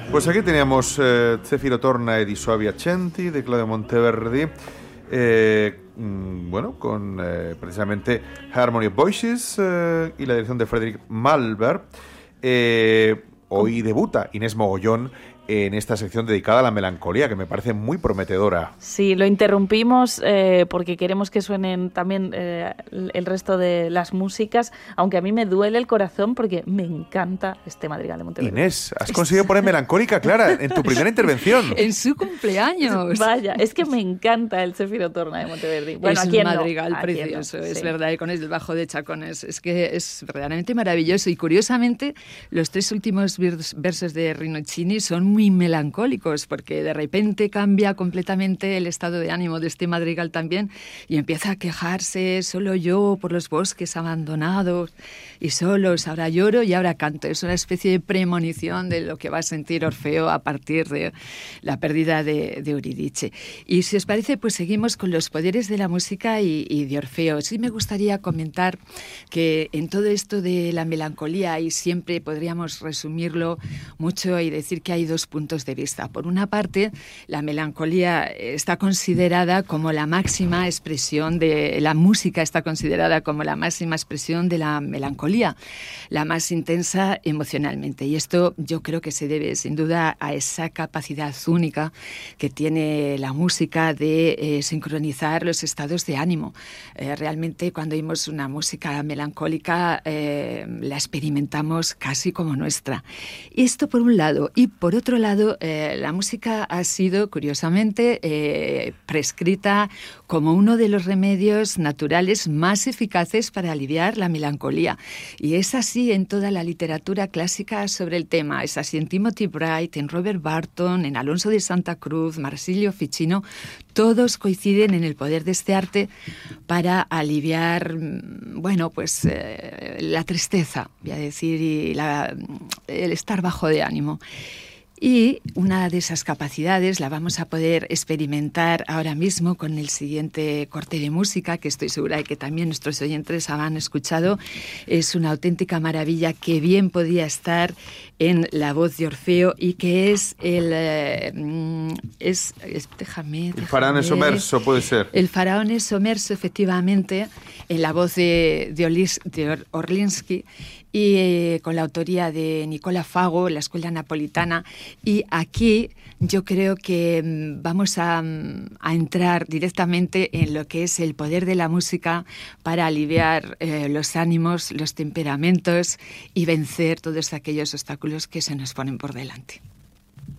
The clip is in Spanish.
Pues aquí teníamos Zefiro Torna e di Suavi Accenti de Claudio Monteverdi, bueno, con precisamente Harmony of Voices y la dirección de Frederick Malber. Hoy debuta Inés Mogollón en esta sección dedicada a la melancolía, que me parece muy prometedora. Sí, lo interrumpimos porque queremos que suenen también el resto de las músicas, aunque a mí me duele el corazón porque me encanta este madrigal de Monteverdi. Inés, has conseguido poner melancólica, Clara, en tu primera intervención. En su cumpleaños. Vaya, es que me encanta el Zefiro Torna de Monteverdi. Bueno, es un madrigal precioso, no? Es Sí. verdad, y con el bajo de Chacones. Es que es verdaderamente maravilloso. Y curiosamente, los tres últimos versos de Rinuccini son muy melancólicos, porque de repente cambia completamente el estado de ánimo de este madrigal también, y empieza a quejarse: solo yo por los bosques abandonados y solos, ahora lloro y ahora canto. Es una especie de premonición de lo que va a sentir Orfeo a partir de la pérdida de Eurídice. Y si os parece, pues seguimos con los poderes de la música y de Orfeo. Sí me gustaría comentar que en todo esto de la melancolía, y siempre podríamos resumirlo mucho y decir que hay dos puntos de vista. Por una parte, la melancolía está considerada como la máxima expresión de la música, está considerada como la máxima expresión de la melancolía, la más intensa emocionalmente. Y esto yo creo que se debe sin duda a esa capacidad única que tiene la música de sincronizar los estados de ánimo. Realmente cuando oímos una música melancólica la experimentamos casi como nuestra. Esto por un lado. Y por otro lado, la música ha sido, curiosamente, prescrita como uno de los remedios naturales más eficaces para aliviar la melancolía. Y es así en toda la literatura clásica sobre el tema. Es así en Timothy Bright, en Robert Barton, en Alonso de Santa Cruz, Marsilio Ficino. Todos coinciden en el poder de este arte para aliviar, bueno, pues la tristeza, voy a decir, y el estar bajo de ánimo. Y una de esas capacidades la vamos a poder experimentar ahora mismo con el siguiente corte de música, que estoy segura de que también nuestros oyentes habrán escuchado. Es una auténtica maravilla que bien podía estar en la voz de Orfeo, y que es déjame. El faraone sommerso, puede ser. El faraone sommerso, efectivamente, en la voz de Orlinsky, y con la autoría de Nicola Fago, la Escuela Napolitana. Y aquí yo creo que vamos a entrar directamente en lo que es el poder de la música para aliviar los ánimos, los temperamentos y vencer todos aquellos obstáculos que se nos ponen por delante.